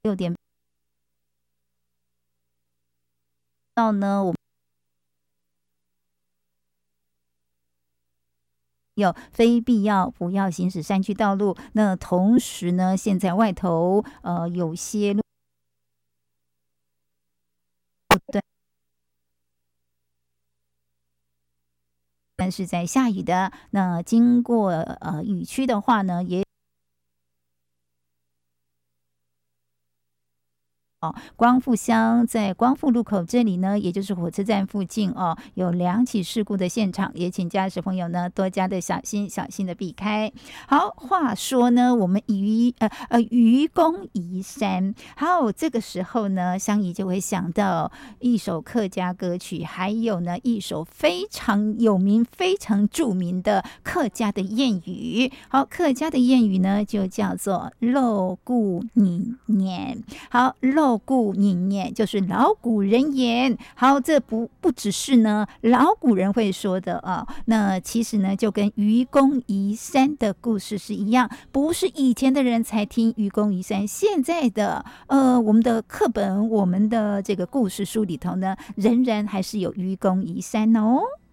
6点到呢，我们有非必要不要行驶山区道路。那同时呢，现在外头有些路段是在下雨的，那经过雨区的话呢，也光复乡在光复路口这里呢，也就是火车站附近有2起事故的现场，也请驾驶朋友呢多加的小心，小心的避开。好，话说呢，我们愚公移山，好，这个时候呢，香怡就会想到一首客家歌曲，还有呢一首非常有名、非常著名的客家的谚语。好，客家的谚语呢就叫做肉骨拧年。好，肉骨拧年就是老古人言。好，这不只是呢老古人会说的那其实呢就跟愚公移山的故事是一样，不是以前的人才听愚公移山，现在的我们的课本、我们的这个故事书里头呢，仍然还是有愚公移山哦。